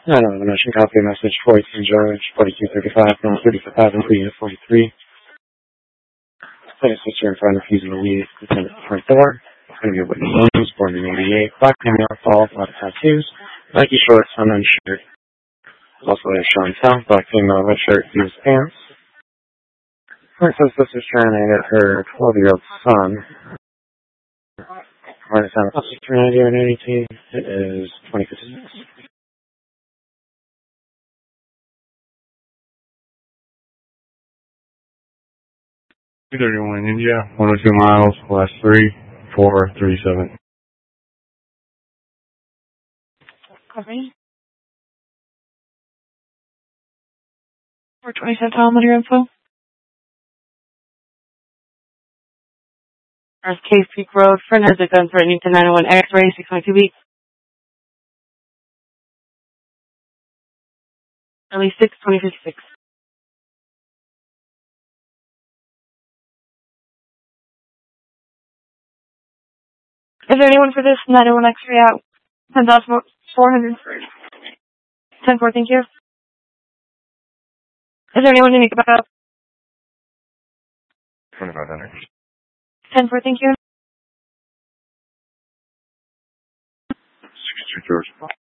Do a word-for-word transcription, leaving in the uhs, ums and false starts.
nine eleven Ocean copy message forty-two George, forty-two thirty-five, North thirty-five, and Unit forty-three. Plaintiff's sister and friend refusing to leave, defendant at the front door. Going to be Whitney Williams, born in eighty-eight, black female, tall, a lot of tattoos, Nike shorts, uninsured. Also a Sean Tell, black female, red shirt, heels, pants. Plaintiff's sister's trying to get her twelve-year-old son. Right time of three ninety and eighteen. It is twenty fifty-six. two thirty-one India, one oh two miles, last three, four thirty-seven. Copy. four twenty-seven, tell them what your info. North Cave Peak Road, friend has a gun threatening to nine oh one X-ray, six point two weeks. Early six, twenty fifty-six. Is there anyone for this nine oh one X-ray out? ten thousand four hundred. ten four, thank you. Is there anyone to make about? twenty-five hundred. ten four, thank you. sixty-two George.